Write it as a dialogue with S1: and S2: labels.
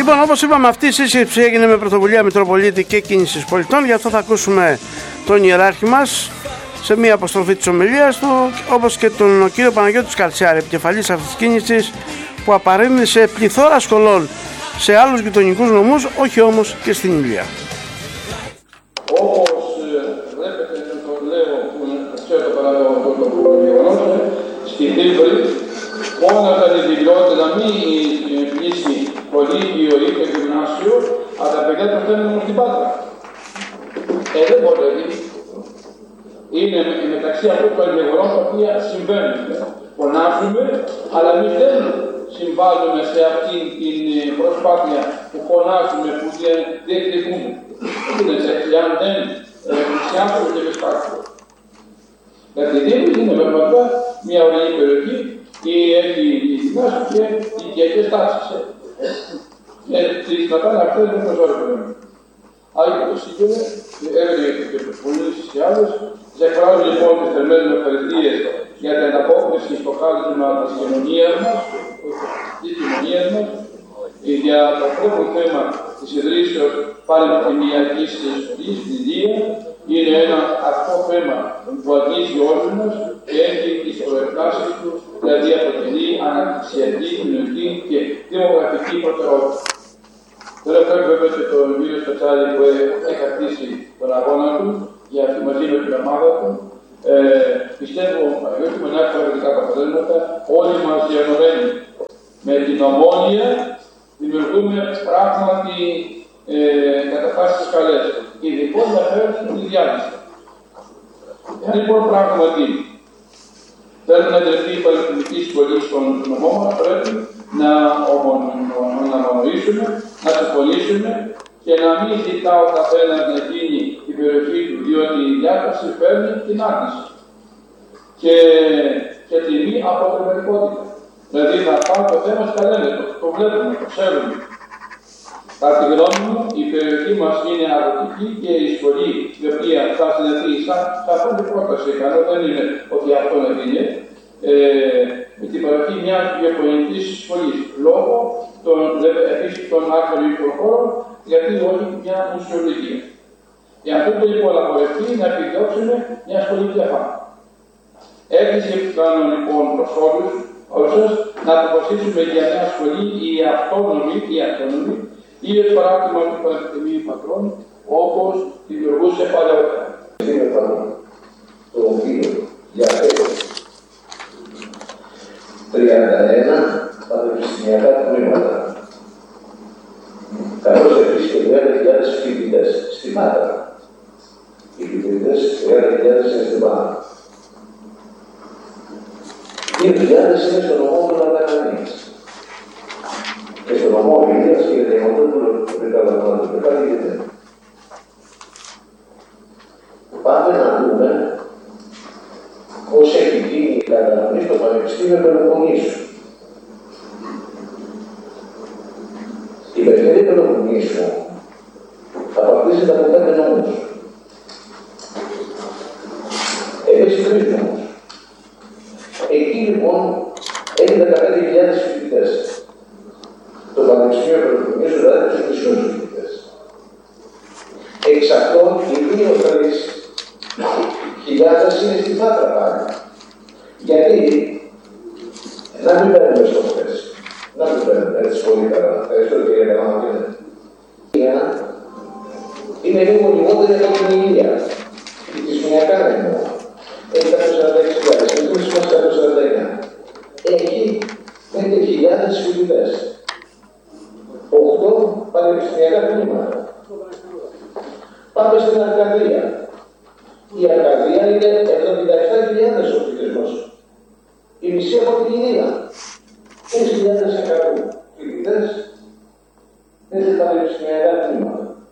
S1: Λοιπόν, όπως είπαμε, αυτή η σύσκεψη έγινε με πρωτοβουλία Μητροπολίτη και Κίνησης Πολιτών. Γι' αυτό θα ακούσουμε τον ιεράρχη μας σε μία αποστροφή της ομιλίας του, όπως και τον κύριο Παναγιώτη Σκαρτσιάρη, επικεφαλής αυτής της κίνησης, που απαρρύνει σε πληθώρα σχολών σε άλλους γειτονικούς νομούς, όχι όμως και στην Ηλία.
S2: Όπως βλέπετε, το λέω που ξέρω το παράδειγμα το γεγονός, στη Δήμβρη, όλα τα δικαιώματα να μην κλείσει κολύγιο ή και γυμνάσιο, αλλά τα παιδιά του στέλνουν στην Πάτρα. Δεν μπορεί. Είναι μεταξύ αυτών των γεγονότων τα οποία συμβαίνουν. Φωνάζουμε, αλλά εμείς δεν συμβάλλουμε σε αυτή την προσπάθεια που φωνάζουμε, που διεκδικούμε. Είναι έτσι, αν δεν πλησιάσουμε και βεστάσουμε. Γιατί είναι βέβαια μια ορεινή περιοχή ή έχει γυμνάσιο και οικιακές τάξεις. Και τις κρατάνε αυτές δεν μας όρεπε. Άγιο το σύγκαινε, έβγαινε και πουλήσεις και άλλες. Σε εκφράζουν λοιπόν τις θερμένες ευχαριστίες για την ανταπόκριση στο κάλεσμα της κοινωνίας μας, για το πρώτο θέμα της ιδρύσεως πανεπιστημιακής σχολής, στην Ηλία. Είναι ένα αυτό θέμα που αγγίζει όλους μας και έχει τις προεκφράσεις του, δηλαδή αποτελεί αναπτυξιακή, κοινωνική και δημογραφική προτεραιότητα. Τώρα πρέπει βέβαια και τον κύριο Σκαρτσιάρη που έχει χτίσει τον αγώνα του για μαζί με την ομάδα του. Πιστεύω ότι με ένα διαφορετικά αποτελέσματα όλοι μας διανομένοι με την ομόνοια δημιουργούμε πράγματι καταστάσεις καλές. Ειδικώςαφέρουν τη διάλυση. Εάν λοιπόν πράγματι θέλουμε να εντρεχθεί η πανεπιστημιακή σχολή στον νομό μας, πρέπει να ομονοήσουμε, να συμφωνήσουμε και να μην ζητάω ο καθένας να γίνει η περιοχή του, διότι η διάκριση φέρνει την άρνηση και τη μη αποτελεσματικότητα. Δηλαδή να πάμε το θέμα στα λένε, το βλέπουμε, το ξέρουμε. Κατά τη γνώμη μου, η περιοχή μας είναι αγροτική και η σχολή η οποία θα συνεχθεί σαν πρώτη πρόταση ικανό, δεν είναι ότι αυτό να γίνει, με την παροχή μιας γεωπονικής σχολής, λόγω επίσης των αρχαιολογικών χώρων, γιατί όχι μια μουσιολογία. Για αυτό το λοιπόν απορρευτεί να επιδιώξουμε μια σχολή διαφάνεια. Έκκληση που κάνω λοιπόν προς όλους σας να αποφασίσουμε για μια σχολή η αυτόνομη ή το παράδειγμα του Πανεπιστημίου Πατρών, όπως τη δημιουργούσε παλαιότερα.
S3: Είναι πάνω το οποίο για 31 πανεπιστημιακά τμήματα. Καθώς επίσης και 30.000 φοιτητές στη Πάτρα. Οι φοιτητές 30.000 είναι στην Πάτρα. 2.000 είναι στο νομό του Νατανανίας. Και στο νομό Ηλίας και για την Ιωματόπουλο που δεν καταλαβαίνω το πάλι γιατί. Πάμε να δούμε πώς έχει γίνει η κατανομή στο Πανεπιστήμιο Πελοποννήσου. Η περιφέρεια Πελοποννήσου απαρτίζεται από 5 νόμους. Εμείς 3 νόμους. Εκεί λοιπόν έχει 15.000 φοιτητές. Το Πανεπιστήμιο Πελοποννήσου δηλαδή τους μισούς φοιτητές. Εξ αυτών οι 2-3 είναι στην Πάτρα πάλι. Γιατί να μην παίρνουμε στόχες. Να μην παίρνουμε έτσι πολύ καλά. Ευχαριστώ κύριε Καλαμακίνε. Είναι λίγο λιγότερη από την Ηλία. Η πληθυσμιακά εννοώ. Έχει 146.000. Εμείς είμαστε 149. Έχει 5.000 φοιτητές. 8 πανεπιστημιακά τμήματα. Πάμε στην Αρκαδία. Η Αρκαδία είναι 77.000 ο πληθυσμός. Η μισή από την Ηλία. 3.000